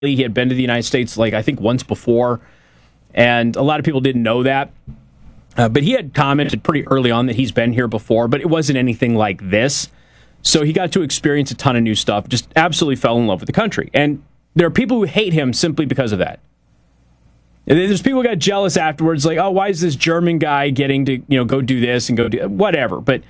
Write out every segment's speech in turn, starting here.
He had been to the United States, like, I think once before, and a lot of people didn't know that. But he had commented pretty early on that he's been here before, but it wasn't anything like this. So he got to experience a ton of new stuff, just absolutely fell in love with the country. And there are people who hate him simply because of that. And there's people who got jealous afterwards, like, oh, why is this German guy getting to, go do this and go do whatever? But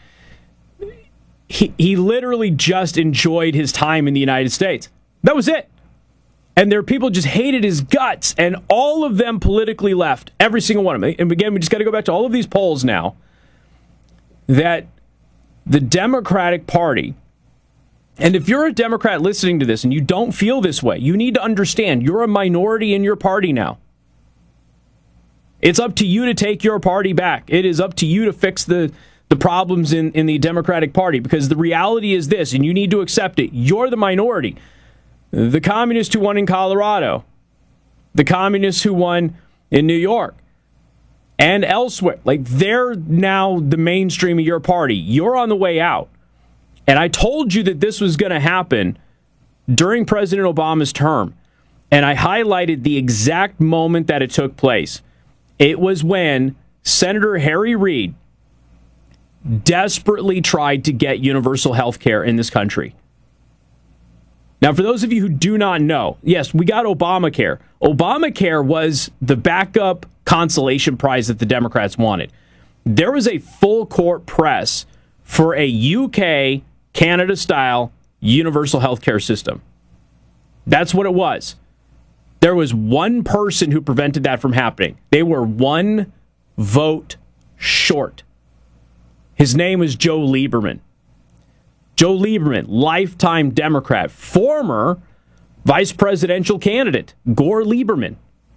he literally just enjoyed his time in the United States. That was it. And there are people who just hated his guts, and all of them politically left. Every single one of them. And again, we just got to go back to all of these polls now, that the Democratic Party, and if you're a Democrat listening to this and you don't feel this way, you need to understand you're a minority in your party now. It's up to you to take your party back. It is up to you to fix the problems in the Democratic Party, because the reality is this, and you need to accept it. You're the minority. The communists who won in Colorado, the communists who won in New York, and elsewhere, like, they're now the mainstream of your party. You're on the way out. And I told you that this was going to happen during President Obama's term. And I highlighted the exact moment that it took place. It was when Senator Harry Reid desperately tried to get universal health care in this country. Now, for those of you who do not know, yes, we got Obamacare. Obamacare was the backup consolation prize that the Democrats wanted. There was a full court press for a UK, Canada-style universal health care system. That's what it was. There was one person who prevented that from happening. They were one vote short. His name was Joe Lieberman. Joe Lieberman, lifetime Democrat, former vice presidential candidate, Gore Lieberman.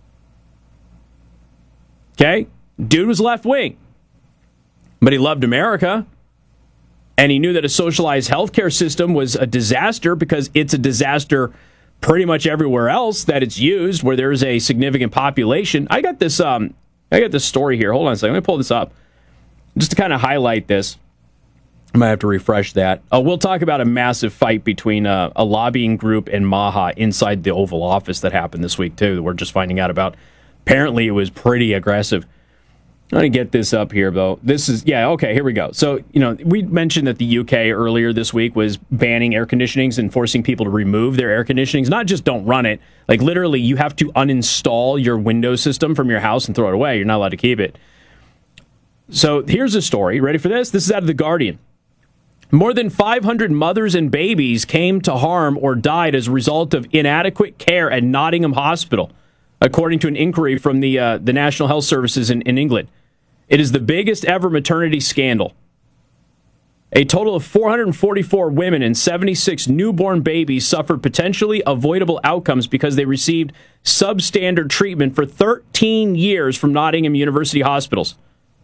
Okay? Dude was left-wing. But he loved America. And he knew that a socialized healthcare system was a disaster, because it's a disaster pretty much everywhere else that it's used, where there is a significant population. I got this story here. Hold on a second. Let me pull this up just to kind of highlight this. I might have to refresh that. We'll talk about a massive fight between a lobbying group and Maha inside the Oval Office that happened this week, too, that we're just finding out about. Apparently, it was pretty aggressive. I'm going to get this up here, though. This is, okay, here we go. So, we mentioned that the UK earlier this week was banning air conditionings and forcing people to remove their air conditionings. Not just don't run it. Like, literally, you have to uninstall your Windows system from your house and throw it away. You're not allowed to keep it. So, here's a story. Ready for this? This is out of The Guardian. More than 500 mothers and babies came to harm or died as a result of inadequate care at Nottingham Hospital, according to an inquiry from the National Health Services in England. It is the biggest ever maternity scandal. A total of 444 women and 76 newborn babies suffered potentially avoidable outcomes because they received substandard treatment for 13 years from Nottingham University hospitals.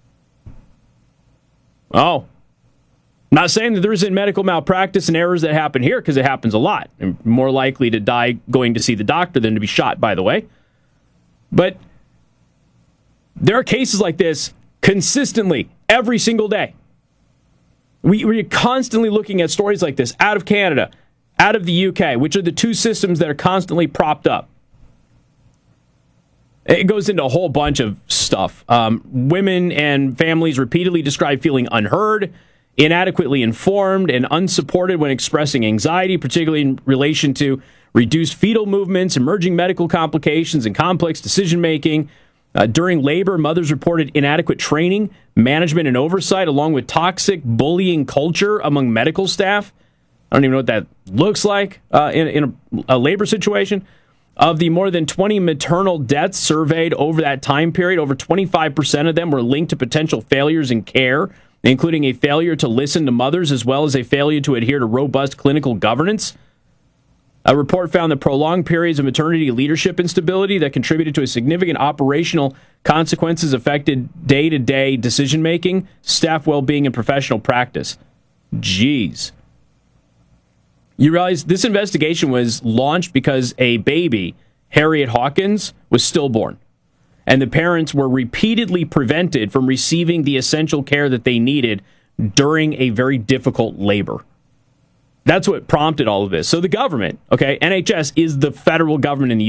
Oh. Not saying that there isn't medical malpractice and errors that happen here, because it happens a lot. And more likely to die going to see the doctor than to be shot, by the way. But there are cases like this consistently, every single day. We're constantly looking at stories like this out of Canada, out of the UK, which are the two systems that are constantly propped up. It goes into a whole bunch of stuff. Women and families repeatedly describe feeling unheard, inadequately informed, and unsupported when expressing anxiety, particularly in relation to reduced fetal movements, emerging medical complications, and complex decision-making. During labor, mothers reported inadequate training, management, and oversight, along with toxic bullying culture among medical staff. I don't even know what that looks like in a labor situation. Of the more than 20 maternal deaths surveyed over that time period, over 25% of them were linked to potential failures in care, including a failure to listen to mothers, as well as a failure to adhere to robust clinical governance. A report found that prolonged periods of maternity leadership instability that contributed to a significant operational consequences affected day-to-day decision-making, staff well-being, and professional practice. Jeez. You realize this investigation was launched because a baby, Harriet Hawkins, was stillborn, and the parents were repeatedly prevented from receiving the essential care that they needed during a very difficult labor. That's what prompted all of this. So the government, okay, NHS is the federal government in the